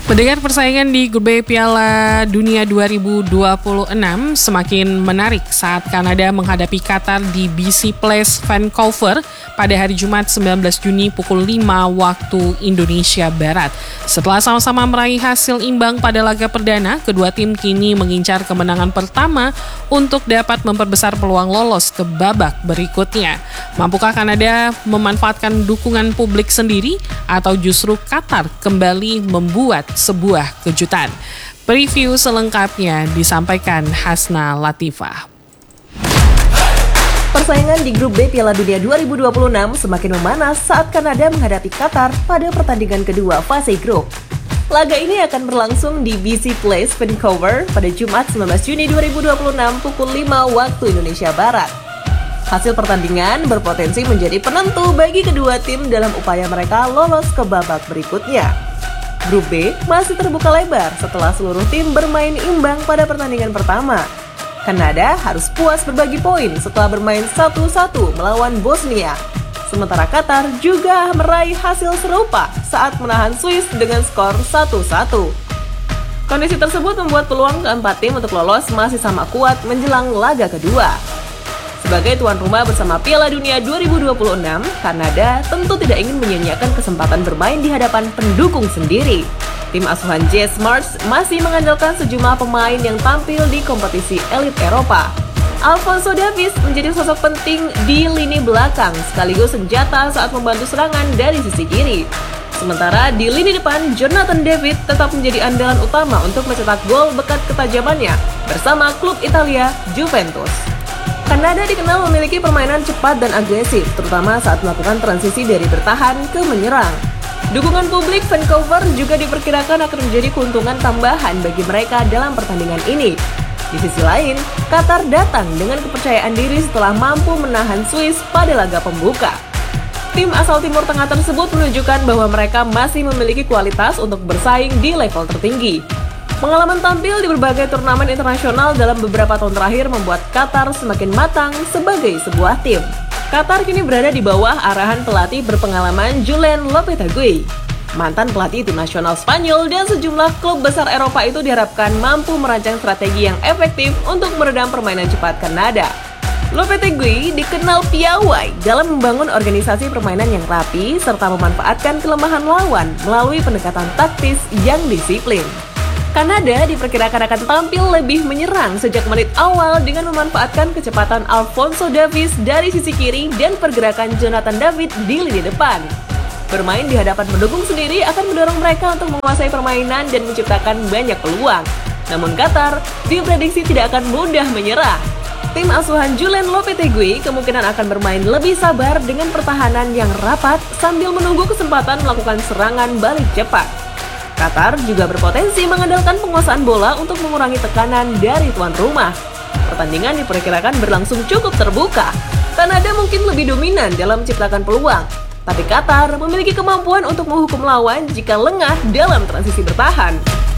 Mendengar persaingan di grup B Piala Dunia 2026 semakin menarik saat Kanada menghadapi Qatar di BC Place Vancouver pada hari Jumat 19 Juni pukul 5 waktu Indonesia Barat. Setelah sama-sama meraih hasil imbang pada laga perdana, kedua tim kini mengincar kemenangan pertama untuk dapat memperbesar peluang lolos ke babak berikutnya. Mampukah Kanada memanfaatkan dukungan publik sendiri atau justru Qatar kembali membuat sebuah kejutan? Preview selengkapnya disampaikan Hasna Latifah. Persaingan di grup B Piala Dunia 2026 semakin memanas saat Kanada menghadapi Qatar pada pertandingan kedua fase grup. Laga ini akan berlangsung di BC Place, Vancouver pada Jumat 19 Juni 2026 pukul 5 waktu Indonesia Barat. Hasil pertandingan berpotensi menjadi penentu bagi kedua tim dalam upaya mereka lolos ke babak berikutnya. Grup B masih terbuka lebar setelah seluruh tim bermain imbang pada pertandingan pertama. Kanada harus puas berbagi poin setelah bermain 1-1 melawan Bosnia. Sementara Qatar juga meraih hasil serupa saat menahan Swiss dengan skor 1-1. Kondisi tersebut membuat peluang keempat tim untuk lolos masih sama kuat menjelang laga kedua. Sebagai tuan rumah bersama Piala Dunia 2026, Kanada tentu tidak ingin menyia-nyiakan kesempatan bermain di hadapan pendukung sendiri. Tim asuhan Jesse Marsch masih mengandalkan sejumlah pemain yang tampil di kompetisi elit Eropa. Alphonso Davies menjadi sosok penting di lini belakang sekaligus senjata saat membantu serangan dari sisi kiri. Sementara di lini depan, Jonathan David tetap menjadi andalan utama untuk mencetak gol berkat ketajamannya bersama klub Italia Juventus. Kanada dikenal memiliki permainan cepat dan agresif, terutama saat melakukan transisi dari bertahan ke menyerang. Dukungan publik Vancouver juga diperkirakan akan menjadi keuntungan tambahan bagi mereka dalam pertandingan ini. Di sisi lain, Qatar datang dengan kepercayaan diri setelah mampu menahan Swiss pada laga pembuka. Tim asal Timur Tengah tersebut menunjukkan bahwa mereka masih memiliki kualitas untuk bersaing di level tertinggi. Pengalaman tampil di berbagai turnamen internasional dalam beberapa tahun terakhir membuat Qatar semakin matang sebagai sebuah tim. Qatar kini berada di bawah arahan pelatih berpengalaman Julen Lopetegui. Mantan pelatih tim nasional Spanyol dan sejumlah klub besar Eropa itu diharapkan mampu merancang strategi yang efektif untuk meredam permainan cepat Kanada. Lopetegui dikenal piawai dalam membangun organisasi permainan yang rapi serta memanfaatkan kelemahan lawan melalui pendekatan taktis yang disiplin. Kanada diperkirakan akan tampil lebih menyerang sejak menit awal dengan memanfaatkan kecepatan Alphonso Davies dari sisi kiri dan pergerakan Jonathan David di lini depan. Bermain di hadapan pendukung sendiri akan mendorong mereka untuk menguasai permainan dan menciptakan banyak peluang. Namun Qatar diprediksi tidak akan mudah menyerah. Tim asuhan Julen Lopetegui kemungkinan akan bermain lebih sabar dengan pertahanan yang rapat sambil menunggu kesempatan melakukan serangan balik cepat. Qatar juga berpotensi mengandalkan penguasaan bola untuk mengurangi tekanan dari tuan rumah. Pertandingan diperkirakan berlangsung cukup terbuka. Kanada mungkin lebih dominan dalam menciptakan peluang, tapi Qatar memiliki kemampuan untuk menghukum lawan jika lengah dalam transisi bertahan.